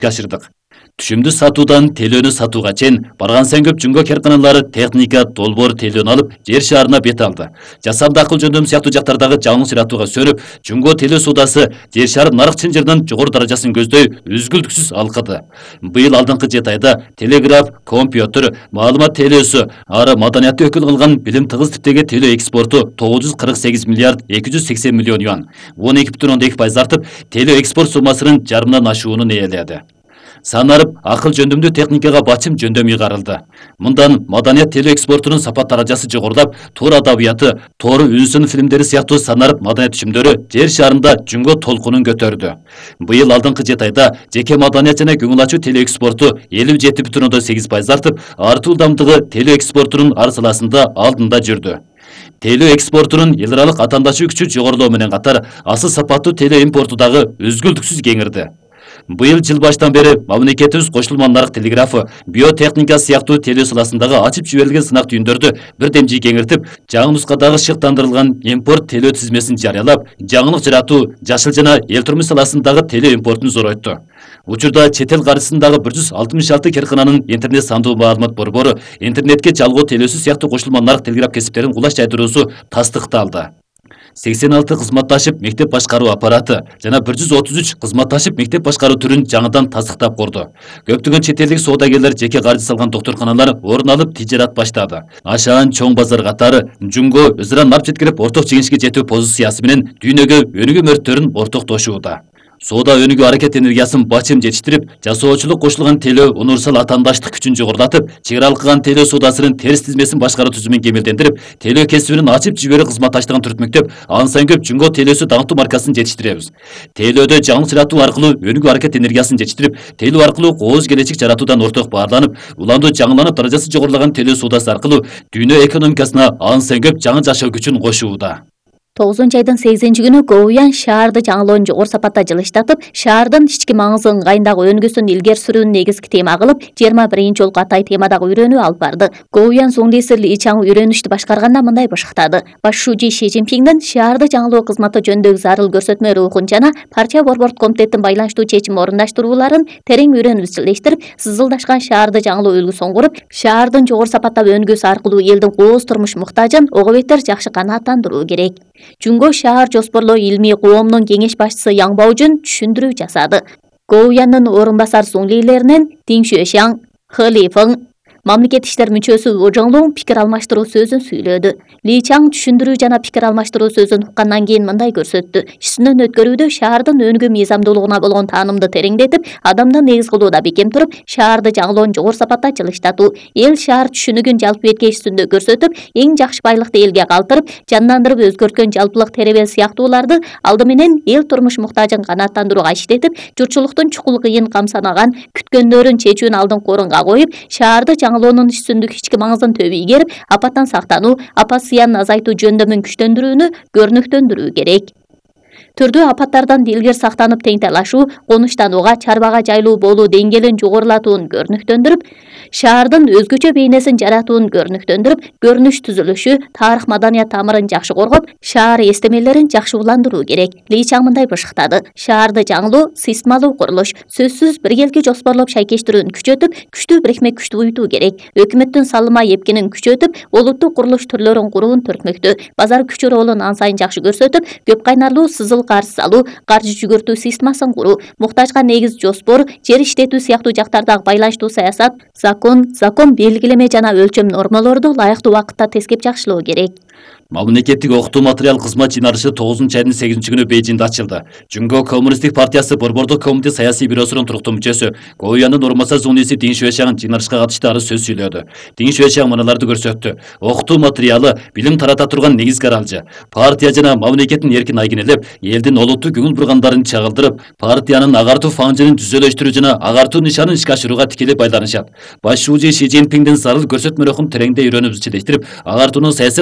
ашырдык. Түшүмдү сатуудан телөөнү сатууга чейин барган сен көп Жүнгө карканалары техника, долбоор телөөнү алып жер шаарына бет алды. Жасанды акыл жөндөм сыяктуу жактардагы жаңылыш ыраатууга сөнүп, Жүнгө телөө соодасы жер шаар нарык чынжырынын жогору даражасын көздөй үзгүлтүксүз алкыды. Быйыл алдыңкы 7 айда телеграф, компьютер, маалымат телөөсү, ары маданиятты өкүл кылган билим тыгыз типтеги телөө экспорту 948 миллиард 280 миллион юан, 12,2% артып, телөө экспорт суммасынын жарымынан ашуунун ээледи. Санарып, акыл жөндөмдүү техникага бачым жөндөм ыйгарылды. Мындан маданият телөө экспортунун сапат даражасы жогорулап, туура адабияты, тоору үнсүн фильмдери сыяктуу санарып маданият түшүмдөрү жер шаарында Жүнгө толкунун көтөрдү. Быйыл алдыңкы 7 айда жеке маданият жана көңүл ачуу телөө экспорту 57,8% артып, артуу ылдамдыгы телөө экспортунун ар саласында алдында жүрдү. Телөө экспортунун эл аралык атаандашы күчү жогорулоо менен катар, асыл сапаттуу телөө импорту дагы үзгүлтүксүз кеңирди. Быйыл жыл баштан бери мамлекетибиз кошулман нарык телеграфы, биотехника сыяктуу телөө саласындагы ачып жиберилген сынак түйүндөрдү бирдемжи кеңиртип, жаңы нускадагы шыктандырылган импорт телөө тизмесин жарыялап, жаңылык жаратуу, жашыл жана эл турмуш саласындагы телөө импортун зоройту. Учурда чет эл каржысындагы 166 керкананын интернет сандуу маалымат борбору, интернетке жалгоо телөөсү сыяктуу кошулман нарык телеграф кесиптерин кулаш жайдыруусу тастыкталды. 86 кызматташып мектеп башкаруу аппараты жана 133 кызматташып мектеп башкаруу түрүн жаңыдан тастыктап курду. Көптөгөн чет элдик соодагерлер жеке каржы салган доктурканалар орун алып тижерат баштады. Ашаан чоң базар катары Жүнгө өзүнө нарп жеткирип орток жеңишке жетүү позициясы менен дүйнөгө өнүгүү мөрттөрүн ортоктошууда. Соода өнүгүү аракет энергиясын бачым жетиштирип, жасоочулук кошулган телөө универсал атаандаштык күчүн жогорулатып, чек аралыккан телөө соодасынын терс тизмесин башкаруу түзүмүн кемелдендирип, телөө кесибинин ачып жиберүү кызматташтыгын түртмөктөп, ансайн көп Жүнгө телөөсү даңктуу маркасын жетиштиребиз. Телөөдө жаңылык жаратуу аркылуу өнүгүү аракет энергиясын жетиштирип, телөө аркылуу кооз келечек жаратуудан орток баарланып, уламдуу жаңыланып даражасы жогорулаган телөө соодасы аркылуу дүйнө экономикасына ансайн көп жаңы жашоо күчүн кошууда. 9-айдын 8-күнү Гоуян шаарды жаңылоон жогору сапатта жылыштатып, шаардын ички маңызын ыңгайындагы өнүгүүсүн илгери сүрүүнүн негизги тема кылып, 21-жолку атай темадагы үйрөнүү алып барды. Гоуян Суңдесир Ли Чаң үйрөнүштү башкарганда мындай башыктады. Баш шужи Ши Цзиньпиңдин шаарды жаңылоо кызматы жөнүндөгү зарыл көрсөтмө рухун жана партия борбордук комитеттин байланыштуу чечим орундаштырууларын терең үйрөнүп изчилештирип, сызылдашкан шаарды жаңылоо үлгүсүн куруп, шаардын жогору сапатта өнүгүүсү аркылуу элдин кооз турмуш муктажын ого бетер жакшы канааттандыруу керек. Жүнгө шаар жоспорлоо илмий коомунун кеңеш башчысы Яң Баожун түшүндүрүү жасады. Гоуяндын орун басар сунглилеринен Дин Шуэшаң, Хэ Лифeng, мамлекет иштер мүчөсү Во Жоңлуң пикир алмаштыруу сөзүн сүйлөдү. Ли Чаң түшүндүрүү жана пикир алмаштыруу сөзүн уккандан кийин мындай көрсөттү. Ишсинен өткөрүүдө шаардын өнүгүү мыйзамдуулугуна болгон таанымды тереңдетип, адамды негиз кылууда бекем туруп, шаарды жаңылоон жогору сапатта жылыштатуу, эл шаар түшүнүгүн жалпы эрке ишсинде көрсөтүп, эң жакшы байлыкты элге калтырып, жандандырып өзгөрткөн жалпылык теребел сыяктууларды алды менен эл турмуш муктажын канааттандырууга иштетип, журтчулуктун чукул кыйын камсанаган күткөндөрүн чечүүнүн алдыңкы орунга коюп, шаарды жаңылоонун ишсүндүк ички маңызын төбөй игерип, апаттан сактануу, апат зыянын азайтуу жөндөмүн күчтөндүрүүнү көрнөктөндүрүү керек. Түрдүү апаттардан илгер сактанып тең талашуу, конуштанууга, чарбага жайлуу болуу деңгээлин жогорулатуун көрнөктөндүрүп, шаардын өзгөчө бейнесин жаратуун көрнөктөндүрүп, көрүнүш түзүлүшү, тарых маданият тамырын жакшы коргоп, шаар эстемелерин жакшы уландыруу керек. Ли Чаң мындай башыктады. Шаарды жаңылоо системалуу курулуш, сөзсүз биргелки жоспорлоп шайкештирүүнү күчөтүп, күчтүү бирикме күчтүү уютуу керек. Өкмөттүн салыма эпкинин күчөтүп, олуттук курулуш түрлөрүн куруун төртмөктө, базар күчү ролун ансайын жакшы көрсөтүп, көп кайнарлуу сызыл каржы салуу, каржы жүгүртүү системасын куруу, муктажга негиз жоспор, жер иштетүү сыяктуу жактардагы байланыштуу саясат, закон белгилеме жана өлчөм нормалорду ылайыктуу убакытта тескеп жакшылоо керек. Мамлекеттик окутуу материал кызмат жыйнарышы 9-айдын 8-күнү Бейжиңде ачылды. Жүнгө Коммунисттик партиясы борбордук комитет саясий бюросунун туруктуу мүчөсү Гоуяндын орун басар зуңдиси Дин Шуэшаң жыйнарышка катыштуу сөз сүйлөдү. Дин Шуэшаң мыналарды көрсөттү. Окутуу материалы билим тарата турган негизги аралжы. Партия жана мамлекеттин эркин айгинелеп, элдин олуттуу көңүл бургандарын чагылдырып, партиянын агартуу фаңжынын түзөлөштүрүү жана агартуу нишанын ишке ашырууга тикелей байланышат. Баш шужи Ши Цзиньпиңдин зарыл көрсөтмө рухун тереңдей үйрөнүп изчилештирип, агартуунун саясий таандуулугун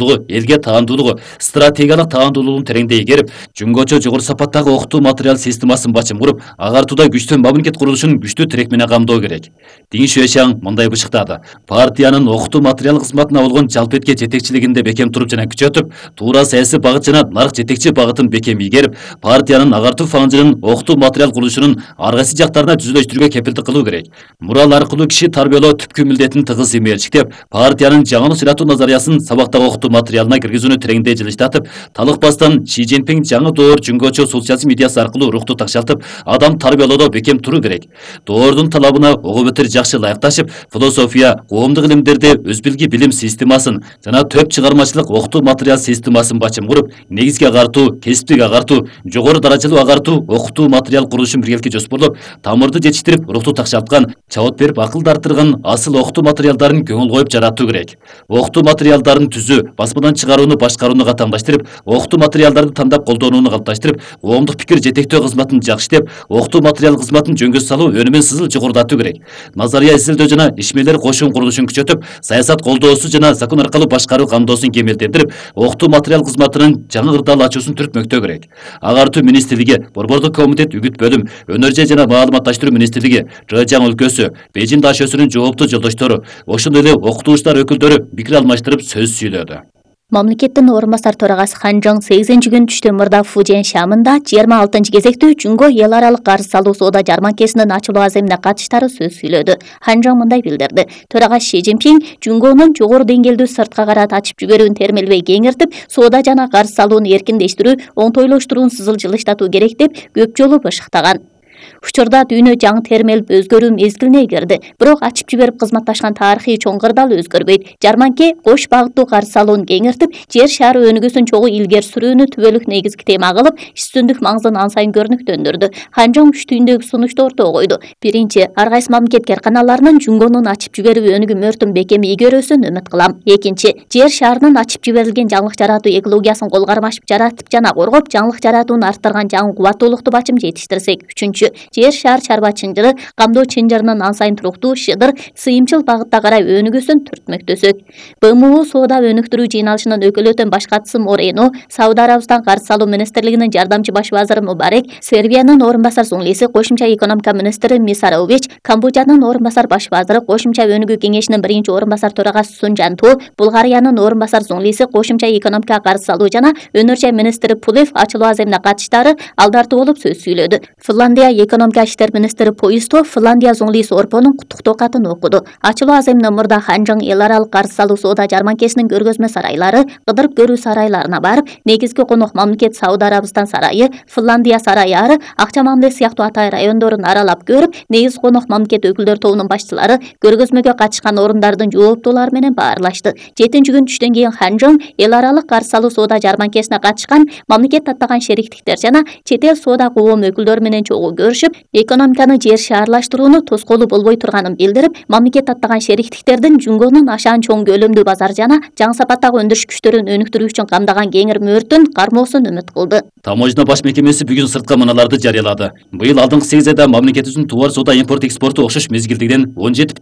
жолдогу элге таандуулугу, стратегиялык таандуулугун тереңдей игерип, жөнгөчө жогору сапаттагы окутуу материал системасын бачым куруп, агартууда күчтүү мамлекет курулушун күчтүү тирек менен камдоо керек. Дин Шуэшаң мындай бышыктады. Партиянын окутуу материал кызматына болгон жалпы этке жетекчилигинде бекем туруп жана күчөтүп, туура саясий багыт жана нарык жетекчи багытын бекем игерип, партиянын агартуу фондунун окутуу материал курулушунун ар кайсы жактарына түзүлүштүрүүгө кепилдик кылуу керек. Мурал аркылуу киши тарбиялоо түпкү милдетин тыгыз эмелчиктеп, партиянын жаңы сыйратуу назариясын сабактагы окутуу материалына киргизүүнү тереңдей жылыштатып, талыкпастан Ши Цзиньпин жаңы доор жөнгөчө социализм идеясы аркылуу рухту такшалтып, адам тарбиялоодо бекем туруу керек. Доордун талабына ого бетер жакшы ылайыкташып, философия, коомдук илимдерди өз билги билим системасын жана төп чыгармачылык окутуу материал системасын бачым куруп, негизги агартуу, кесиптик агартуу, жогору даражалуу агартуу окутуу материал курулушун биргеликке жоспорлоп, тамырды жетиштирип, рухту такшалткан, чабыт берип акылды арттырган асыл окутуу материалдарын көңүл коюп жаратуу керек. Окутуу материалдарын түзүү, басмадан чыгарууну башкарууну катаңдаштырып, окутуу материалдарды тандап колдонууну калыпташтырып, коомдук пикир жетектөө кызматын жакшытып, окутуу материал кызматын жөнгө салуу өнүмүн сызыл жогорулатуу керек. Назария изилдөө жана ишмерлер кошун курулушун күчөтүп, саясат колдоосу жана закон аркылуу башкаруу камдоосун кемелдендирип, окутуу материал кызматынын жаңы ырдал ачуусун түртмөктөө керек. Агартуу министрлиги, борбордук комитет үгүт бөлүм, өнөр жай жана маалыматташтыруу министрлиги, Жэжяң өлкөсү, Бейжин дашөсүнүн жооптуу жолдоштору, ошондой эле окутуучулар өкүлдөрү пикир алмаштырып сөз сүйлөдү. Мамлекеттин орун басар төрагасы Хан Чжоң 8-күн түштө мурда Фужен шамында 26 кезектүү Жүнгө эл аралык карыз салуу соода жарманкесинин ачылуу аземине катыштары сөз сүйлөдү. Хан Чжоң мындай билдирди. Төрагасы Ши Цзиньпин Жүнгөнүн жогору деңгээлдүү сыртка карат ачып жиберүүнү термелбей кеңиртип, соода жана карыз салууну эркиндештирүү, оңтойлоштурууну сызыл жылыштатуу керек деп көп жолу бышыктаган. Учурда дүйнө жаңы термелип өзгөрүү мезгилине кирди. Бирок ачып жиберип кызматташкан тарыхый чоң кырдал өзгөрбөйт. Жарманке кош багыттуу карыз салууну кеңиртип, жер шаары өнүгүүсүн чогуу илгери сүрүүнү түбөлүк негизги тема кылып, үстүндүк маңызын ан сайын көрүнүктөндүрдү. Хан Чжоң үчтүүндөгү сунушту ортого койду. Биринчи, ар кайсы мамлекет карканаларынын Жүнгөнүн ачып жиберүү өнүгүү мөртүн бекем игерүүсүн үмүт кылам. Экинчи, жер шаарынын ачып жиберилген жаңылык жаратуу экологиясын кол кармашып жаратып жана коргоп, жаңылык жаратууну арттырган жаңы кубаттуулукту бачым жетиштирсек. Үчүнчү, жер шаар чарба чынжыры, камдоо чынжырынын ан сайын туруктуу, шыдыр, сыйымчыл багытта карай өнүгүүсүн түртмөктөсөк. БМУ соода өнүктүрүү жыйналышынын өкүлөтөн баш катчысы Морено, Сауд Арабистан карыз салуу министрлигинин жардамчы баш вазыры Мубарек, Сербиянын орун басар зуңлиси, кошумча экономика министри Мисарович, Камбоджанын орун басар баш вазыры, кошумча өнүгүү кеңешинин биринчи орун басар төрагасы Сун Жанту, Булгариянын орун басар зуңлиси, кошумча экономика карыз салуу жана өнөр жай министри Пулев ачылуу аземине катыштары алдартуу болуп сөз сүйлөдү. Финляндия экономика иштер министри Поисто Финляндия зуңлиси Орпонун куттуктоо катын окуду. Ачылуу аземине мурда Хан Чжоң эл аралык карыз салуу соода жарманкесинин көргөзмө сарайлары, кыдырып көрүү сарайларына барып, негизги конок мамлекет Сауд Арабистан сарайы, Финляндия сарайы, акча мамилеси сыяктуу атай райондорун аралап көрүп, негизги конок мамлекет өкүлдөр тобунун башчылары көргөзмөгө катышкан орундардын жооптуулары менен баарлашты. 7-күн түштөн кийин Хан Чжоң эл аралык карыз салуу соода жарманкесине катышкан мамлекет аттаган шериктиктер жана чет эл соода коом өкүлдөрү менен чогуу көрүшүп, экономиканы жер шаарлаштырууну тоскоолу болбой турганын билдирип, мамлекет аттаган шериктиктердин Жүнгөнүн ашаан чоң көлөмдүү базар жана жаңы сапаттагы өндүрүш күчтөрүн өнүктүрүү үчүн камдаган кеңир мөөртүн кармоосун үмүт кылды. Таможня баш мекемеси бүгүн сырткы мыналарды жарыялады. Быйыл алдыңкы 8 айда мамлекетибиздин товар соода импорт экспорту окшош мезгилдигиден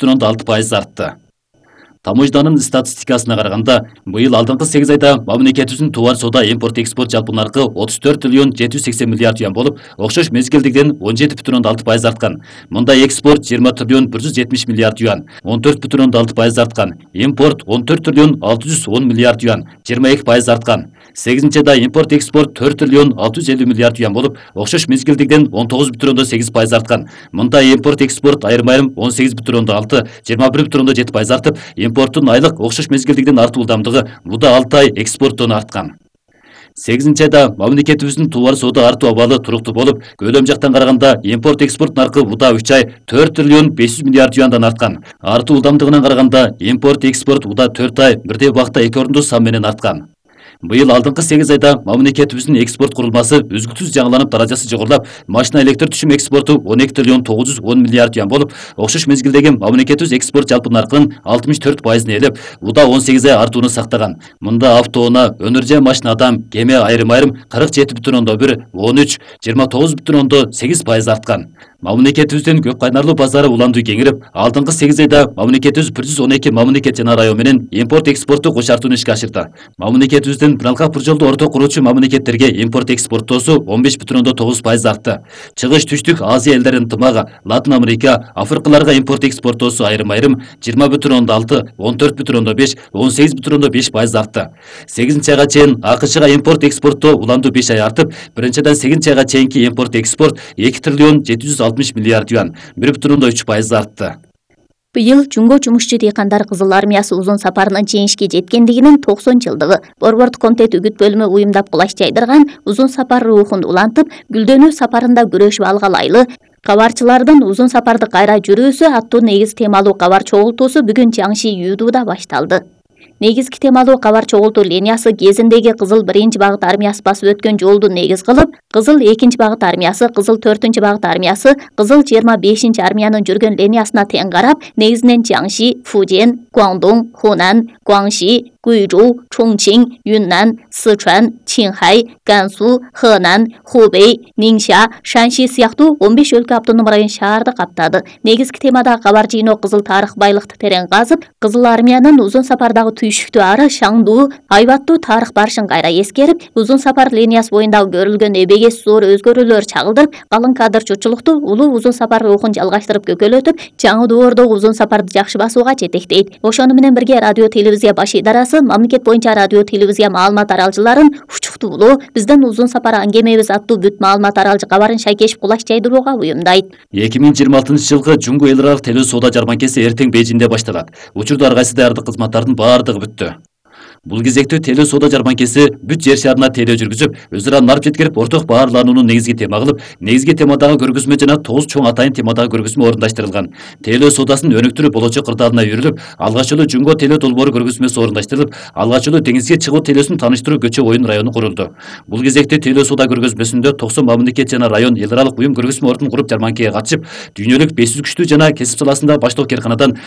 17,6% артты. Таможнанын статистикасына караганда, быйыл алдыңкы 8 айда мамлекетибиздин товар соода импорт экспорт жалпы наркы 34 триллион 780 миллиард юан болуп, окшош мезгилдигиден 17,6% арткан. Мында экспорт 20 триллион 170 миллиард юан, 14,6% арткан. Импорт 14 триллион 610 миллиард юан, 22% арткан. 8 айда импорт экспорт 4 триллион 650 миллиард юан болуп, окшош мезгилдигиден 19,8% арткан. Мында импорт экспорт айрым-айрым 18,6, 21,7% артып, импорттун айлык окшош мезгилдигиден артуу ылдамдыгы буда 6 ай экспорттон арткан. 8 айда мамлекетибиздин товар соода артуу абалы туруктуу болуп, көлөм жактан караганда импорт экспорт наркы буда 3 ай 4 триллион 500 миллиард юандан арткан. Артуу ылдамдыгынан караганда импорт экспорт буда 4 ай бирдей убакта 2 орунду сан менен арткан. Быйыл алдыңкы 8 айда мамлекетибиздин экспорт курулмасы үзгүлтүз жаңыланып, даражасы жогорулап, машина электр түшүм экспорту 12 триллион 910 миллиард юан болуп, окшош мезгилдеги мамлекетибиз экспорт жалпы наркынын 64% ээлеп, уда 18 ай артууну сактаган. Мында автоунаа, өнөр жай машина адам, кеме айрым-айрым 47,1, 13, 29,8% арткан. Мамлекетибиздин көп кайнарлуу базары уланды кеңирип, алдыңкы 8 айда мамлекетибиз 112 мамлекет жана район менен импорт экспортту кошартууну ишке ашырды. Мамлекетибиздин биралкак бир жолду орто куруучу мамлекеттерге импорт экспорттоосу 15,9% артты. Чыгыш түштүк Азия элдеринин ынтымагы, Латын Америка, Африкаларга импорт экспорттоосу айрым-айрым 20,6, 14,5, 18,5% артты. 8 айга чейин АКШга импорт экспорттоо уланды 5 ай артып, биринчиден 8 айга чейинки импорт экспорт 2 триллион 760 миллиард юан, 1,3% артты. Быйыл Жумго жумушчу дыйкандар Кызыл армиясы узун сапарынын жеңишке жеткендигинин 90 жылдыгы. Борбордук комитет үгүт бөлүмү уюмдап кулаш жайдырган узун сапар рухун улантып, гүлдөнүү сапарында күрөшүп алгалайлы. Кабарчылардын узун сапарды кайра жүрүүсү аттуу негиз темалуу кабар чогултуусу бүгүн Жаңши Юдуда башталды. Негизги темалуу кабар чогултуу линиясы кезиндеги Кызыл 1 багыт армиясы басып өткөн жолду негиз кылып, Кызыл 2 багыт армиясы, Кызыл 4 багыт армиясы, Кызыл 25 армиянын жүргөн линиясына тең карап, негизинен Жаңши, Фуден, Гуандун, Хунан, Гуаңши, Гуйжу, Чоңчиң, Юннан, Сычуан, Чинхай, Гансу, Хэнан, Хубэй, Нingxia, Шанши сыяктуу 15 өлкө автоном район шаарды каптады. Негизги темада кабар жыйноо Кызыл тарых байлыкты терең казып, Кызыл армиянын узун сапардагы түйшүктүү ары шаңдуу, айбаттуу тарых барышын кайра эскерип, узун сапар линиясы боюндагы көрүлгөн эбегес зор өзгөрүүлөр чагылдырып, калың кадр журтчулукту улуу узун сапар рухун жалгаштырып көкөлөтүп, жаңы доордогу узун сапарды жакшы басууга жетектейт. Ошону менен бирге радио телевизия баш идарасы мамлекет боюнча радио телевизия маалымат аралжыларын учуктуулоо биздин узун сапар аңгемебиз аттуу бүт маалымат аралжы кабарын шайкешип кулаш жайдырууга уюмдайт. 2026 жылкы Жумго эл аралык телөө соода жарманкеси эртең Бейжиңде башталат. Учурда ар кайсы даярдык кызматтардын баардыгы бүттү. Бул кезекте телөө соода жарманкеси бүт жер шарына телөө жүргүзүп, өз ара нарп жеткирип, орток баарланууну негизги тема кылып, негизги темадагы көргөзмө жана 9 чоң атайын темадагы көргөзмө орундаштырылган. Телөө соодасынын өнүктүрүү болочок кырдаалына үйрүлүп, алгач эле Жумго телөө долбоору көргөзмөсү орундаштырылып, алгач эле деңизге чыгуу телөөсүн тааныштыруу көчө оюн району курулду. Бул кезекте телөө соода көргөзмөсүндө 90 мамлекет жана район эл аралык уюм көргөзмө ордун куруп жарманкеге катышып, дүйнөлүк 500 күчтүү жана кесип саласында баштоо керканадан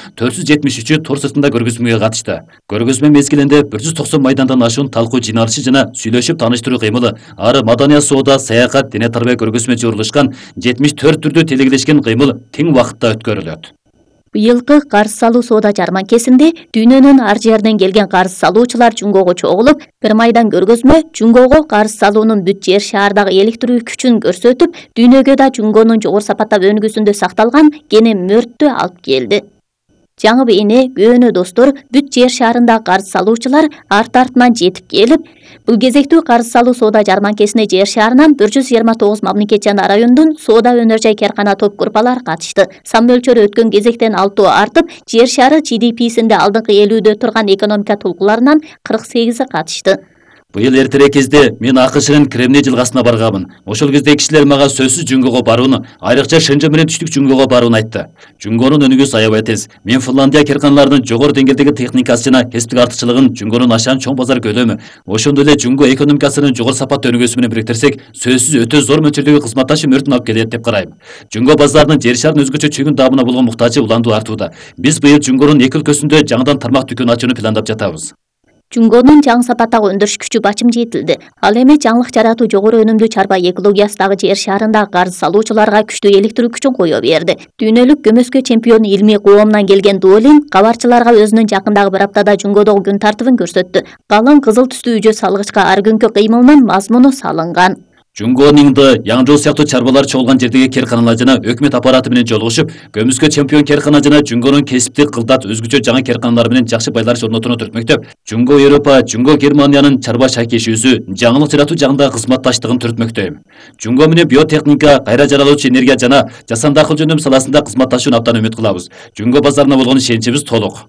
473 тор сыртында көргөзмөгө катышты. Көргөзмө мезгилинде 190 майдандан ашуун талкуу жыйналышы жана сүйлөшүп тааныштыруу кыймылы, ары маданият, соода, саякат, дене тарбия көргөзмөчү урулушкан 74 түрдүү телегелешкен кыймыл тең убакытта өткөрүлөт. Быйылкы карыз салуу соода жарманкесинде дүйнөнүн ар жеринен келген карыз салуучулар Жумгого чогулуп, бир майдан көргөзмө Жумгого карыз салуунун бүт жер шаардагы электирүү күчүн көрсөтүп, дүйнөгө да Жумгонун жогору сапаттап өнүгүүсүндө сакталган кенем мөрттү алып келди. Жаңы бейне көөнө достор, бүт жер шаарында карыз салуучулар арт-артынан жетип келип, бул кезектүү карыз салуу соода жарманкесине жер шаарынан 129 мамлекет жана райондун соода өнөр жай керкана топ группалар катышты. Сан мөлчөрү өткөн кезектен 6 артып, жер шаары GDP-синде алдыңкы 50-дө турган экономика толкуларынан 48 катышты. Быйыл эртерээк кезде мен АКШнын Кремний жылгасына барганмын. Ошол кезде кишилер мага сөзсүз Жумгого барууну, айрыкча Шэньчжэн менен түштүк Жумгого барууну айтты. Жумгонун өнүгүүсү аябай тез. Мен Финляндия керканаларынын жогору деңгээлдеги техникасы жана кесиптик артыкчылыгын, Жумгонун ашан чоң базар көлөмү, ошондой эле Жумго экономикасынын жогору сапаттуу өнүгүүсү менен бириктирсек, сөзсүз өтө зор мөлчөрдөгү кызматташым өртүн алып келет деп карайм. Жумго базарынын жер шаарынын өзгөчө чүйгүн даамына болгон муктажы уландуу артууда. Биз быйыл Жумгонун 2 өлкөсүндө жаңыдан тармак дүкөн ачууну пландап жатабыз. Жумгонун жаңы сапаттагы өндүрүш күчү бачым жетилди. Ал эми жаңылык жаратуу жогору өнүмдүү чарба экологиясындагы жер шаарындагы карыз салуучуларга күчтүү электирүү күчүн кое берди. Дүйнөлүк көмөскө чемпион илмий коомунан келген Дуолин кабарчыларга өзүнүн жакындагы бир аптада Жумгодогу күн тартыбын көрсөттү. Калың кызыл түстүү үжө салгычка ар күнкү кыймылынын мазмуну салынган. Жумгонинде Яңжол сыяктуу чарбалар чогулган жердеги керканалар жана өкмөт аппараты менен жолугушуп, көмүскө чемпион керкана жана Жумгонун кесиптик кылдат өзгөчө жаңы керканалар менен жакшы байланыш орнотууну түртмөктөп, Жумго Европа, Жумго Германиянын чарба шайкешүүсү, жаңылык жаратуу жагындагы кызматташтыгын түртмөктөйм. Жумго менен биотехника, кайра жаралуучу энергия жана жасанды акыл жөндөм саласында кызматташууну абдан үмүт кылабыз. Жумго базарына болгон ишеничибиз толук.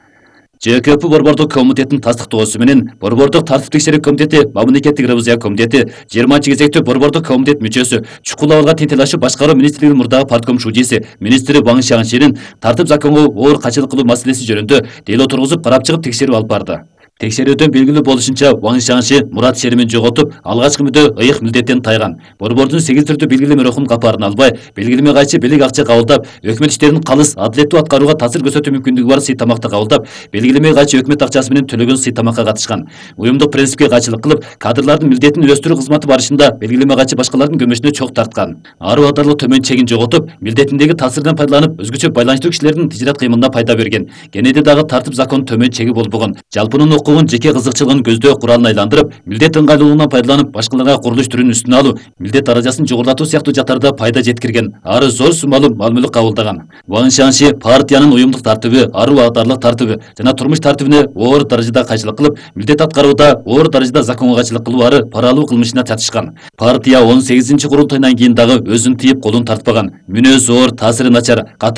ЖКП Борбордук комитетинин тастыктоосу менен Борбордук тартип текшерүү комитети, мамлекеттик ревизия комитети, 20 кезектүү Борбордук комитет мүчөсү, чукул абалга тентелашып башкаруу министрлигинин мурдагы партком шужиси, министри Ван Шиаңшинин тартип законго оор кайчылык кылуу маселеси жөнүндө дело тургузуп, карап чыгып текшерүү алып барды. Текшерүүдөн белгилүү болушунча Ван Шаңши Мурат Шеримин жоготуп, алгачкы ыйык милдеттен тайган. Борбордун 8 түрдүү белгилеме рухун капарын албай, белгилеме кайчы белек акча кабылдап, өкмөт иштерин калыс, адилеттүү аткарууга таасир көрсөтүү мүмкүндүгү бар сый тамакты кабылдап, белгилеме кайчы өкмөт акчасы менен төлөгөн сый тамакка катышкан. Уюмдук принципке кайчылык кылып, кадрлардын милдетин өстүрүү кызматы барышында белгилеме кайчы башкалардын көмөшүнө чок тарткан. Ары катарлык төмөн чегин жоготуп, милдетиндеги таасирден пайдаланып, өзгөчө байланыштуу кишилердин тижират кыймылына пайда берген. Кенеде дагы тартип закон төмөн чеги болбогон. Жалпынын укугун жеке кызыкчылыгын көздөө куралына айландырып, милдет ыңгайлуулугунан пайдаланып, башкаларга курулуш түрүн үстүнө алуу, милдет даражасын жогорулатуу сыяктуу жактарда пайда жеткирген. Ары зор суммалуу мал-мүлк кабылдаган. Ван Шаңши партиянын уюмдук тартиби, ары убагытарлык тартиби жана турмуш тартибине оор даражада кайшылык кылып, милдет аткарууда оор даражада законго кайшылык кылуу ары пара алуу кылмышына татышкан. Партия 18-курултайынан кийин дагы өзүн тыйып колун тартпаган. Мүнөзү оор, таасири начар,